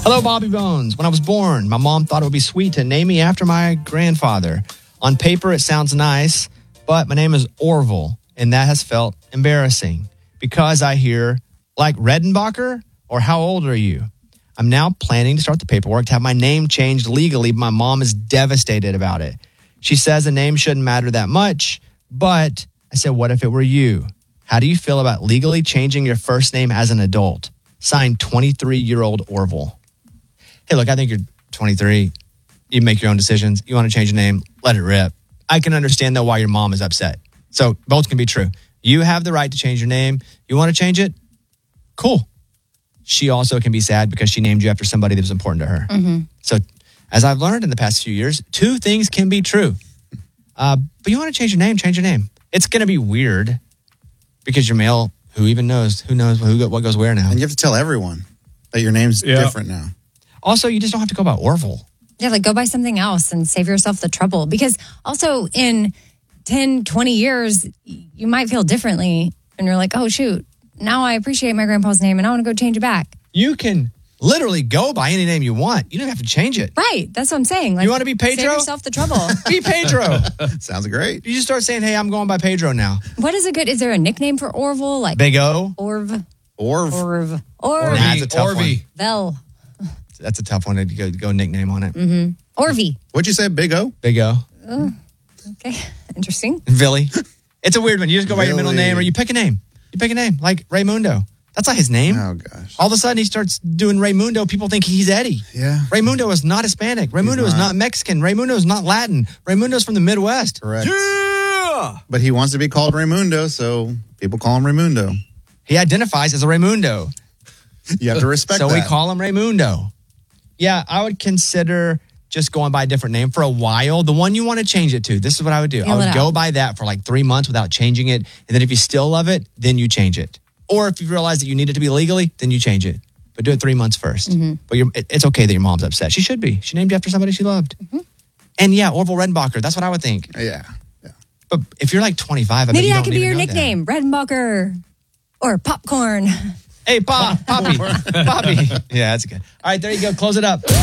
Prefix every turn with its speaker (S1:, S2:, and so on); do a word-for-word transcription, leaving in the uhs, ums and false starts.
S1: Hello, Bobby Bones. When I was born, my mom thought it would be sweet to name me after my grandfather. On paper, it sounds nice, but my name is Orville, and that has felt embarrassing because I hear, like Redenbacher, or how old are you? I'm now planning to start the paperwork to have my name changed legally. My mom is devastated about it. She says the name shouldn't matter that much, but I said, what if it were you? How do you feel about legally changing your first name as an adult? Signed, twenty-three-year-old Orville. Hey, look, I think you're twenty-three. You make your own decisions. You want to change your name, let it rip. I can understand, though, why your mom is upset. So both can be true. You have the right to change your name. You want to change it? Cool. She also can be sad because she named you after somebody that was important to her.
S2: Mm-hmm.
S1: So as I've learned in the past few years, two things can be true. Uh, but you want to change your name, change your name. It's going to be weird because you're male. Who even knows? Who knows who, what goes where now?
S3: And you have to tell everyone that your name's
S4: Yeah.
S3: different now.
S1: Also, you just don't have to go by Orville.
S2: Yeah, like go buy something else and save yourself the trouble. Because also in ten, twenty years, you might feel differently. And you're like, oh, shoot, now I appreciate my grandpa's name and I want to go change it back.
S1: You can literally go by any name you want. You don't have to change it.
S2: Right. That's what I'm saying. Like,
S1: You want to be Pedro?
S2: Save yourself the trouble.
S1: Be Pedro.
S3: Sounds great.
S1: You just start saying, hey, I'm going by Pedro now.
S2: What is a good, is there a nickname for Orville? Like
S1: Big O.
S2: Orv,
S3: Or
S2: Orv, Orv,
S1: Nah, that's a tough
S4: Orvie.
S2: Vel,
S1: That's a tough one to go, go nickname on it.
S2: Mm-hmm. Orvie.
S3: what'd you say, Big O?
S1: Big O.
S2: Okay, interesting.
S1: Villy. It's a weird one. You just go by your middle
S3: Villy.
S1: name or you pick a name. You pick a name like Raymundo. That's not his name.
S3: Oh gosh.
S1: All of a sudden, he starts doing Raymundo. People think he's Eddie.
S3: Yeah.
S1: Raymundo is not Hispanic. Raymundo is
S3: not.
S1: not Mexican. Raymundo is not Latin. Raymundo is from the Midwest.
S3: Correct.
S1: Yeah.
S3: But he wants to be called Raymundo, so people call him Raymundo.
S1: He identifies as a Raymundo.
S3: You have to respect
S1: So
S3: that.
S1: we call him Raymundo. Yeah, I would consider just going by a different name for a while. The one you want to change it to, this is what I would do.
S2: Feel
S1: I would
S2: it
S1: go
S2: out.
S1: by that for like three months without changing it. And then if you still love it, then you change it. Or if you realize that you need it to be legally, then you change it. But do it three months first.
S2: Mm-hmm.
S1: But you're, it, it's okay that your mom's upset. She should be. She named you after somebody she loved.
S2: Mm-hmm.
S1: And yeah, Orville Redenbacher. That's what I would think.
S3: Yeah. Yeah.
S1: But if you're like twenty-five, I bet
S2: Maybe
S1: you
S2: that
S1: don't
S2: could be
S1: even
S2: your
S1: know that.
S2: nickname, Redenbacher or Popcorn.
S1: Hey, Pa, Poppy, Poppy. Yeah, that's good. All right, there you go. Close it up.